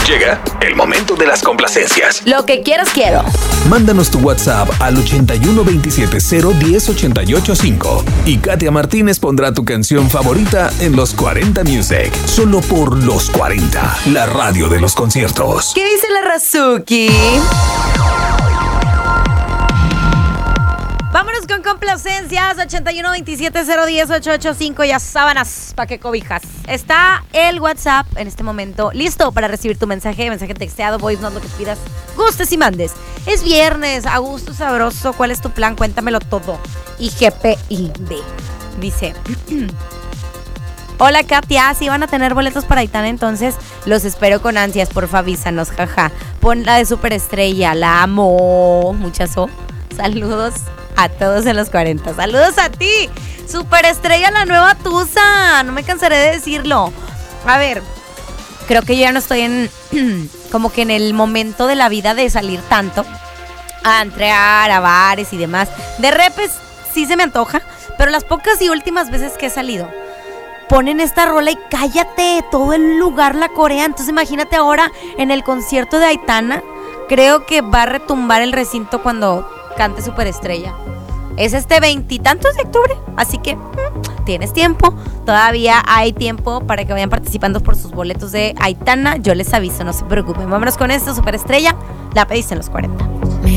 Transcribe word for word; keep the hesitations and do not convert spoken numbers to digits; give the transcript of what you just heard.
Llega el momento de las complacencias. Lo que quieras quiero. Mándanos tu WhatsApp al ochenta y uno veintisiete cero diez ochenta y ocho cinco y Katia Martínez pondrá tu canción favorita en Los cuarenta Music. Solo por Los cuarenta, la radio de los conciertos. ¿Qué dice la Razuki? Vámonos con complacencias. ochenta y uno veintisiete cero diez ochenta y ocho cinco. Ya sábanas, pa' que cobijas. Está el WhatsApp en este momento listo para recibir tu mensaje. Mensaje texteado, voice note, lo que pidas, gustes y mandes. Es viernes, a gusto, sabroso. ¿Cuál es tu plan? Cuéntamelo todo. Y G P I B dice: hola Katia, si van a tener boletos para Aitana, entonces los espero con ansias. Porfa, avísanos, jaja. Pon la de Superestrella, la amo. Muchazo. Saludos a todos en Los cuarenta. Saludos a ti, Superestrella, la nueva tusa. No me cansaré de decirlo. A ver, creo que yo ya no estoy en como que en el momento de la vida de salir tanto a entregar a bares y demás. De repente sí se me antoja, pero las pocas y últimas veces que he salido ponen esta rola y cállate, todo el lugar la corea. Entonces imagínate ahora en el concierto de Aitana. Creo que va a retumbar el recinto cuando cante Superestrella. Es este veintitantos de octubre, así que mmm, tienes tiempo. Todavía hay tiempo para que vayan participando por sus boletos de Aitana. Yo les aviso, no se preocupen. Vámonos con esto, Superestrella. La pediste en Los cuarenta.